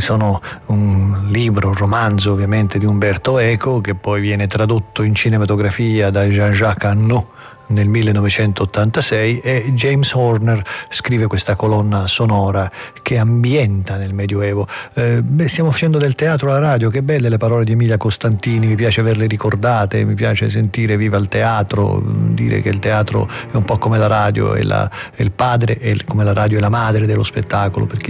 sono un libro, un romanzo ovviamente di Umberto Eco, che poi viene tradotto in cinematografia da Jean-Jacques Annaud nel 1986, e James Horner scrive questa colonna sonora che ambienta nel Medioevo. Stiamo facendo del teatro alla radio, che belle le parole di Emilia Costantini, mi piace averle ricordate, mi piace sentire viva il teatro, dire che il teatro è un po' come la radio, è il padre, e come la radio è la madre dello spettacolo, perché